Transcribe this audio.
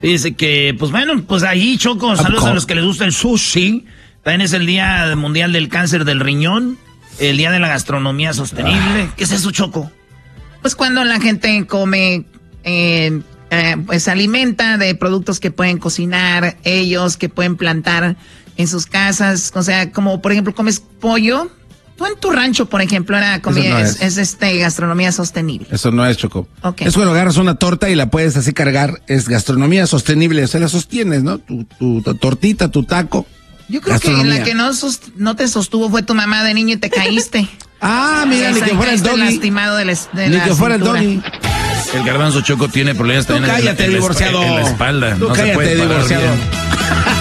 Dice que, pues bueno, pues ahí, Choco, saludos a los que les gusta el sushi. También es el Día Mundial del Cáncer del Riñón, el Día de la Gastronomía Sostenible. ¿Qué es eso, Choco? Pues cuando la gente come, pues se alimenta de productos que pueden cocinar ellos, que pueden plantar en sus casas. O sea, como por ejemplo comes pollo. Tú en tu rancho, por ejemplo, era comida, es gastronomía sostenible. Eso no es, Choco. Okay. Es cuando agarras una torta y la puedes así cargar. Es gastronomía sostenible. O sea, la sostienes, ¿no? Tu tortita, tu taco. Yo creo que la que no te sostuvo fue tu mamá de niño y te caíste. Mira, ni que fuera el doggy. Lastimado de ni que fuera el doggy. El garbanzo, Choco, tiene problemas también en la espalda. Tú no cállate, se puede divorciado. parar bien. Tú cállate, divorciado.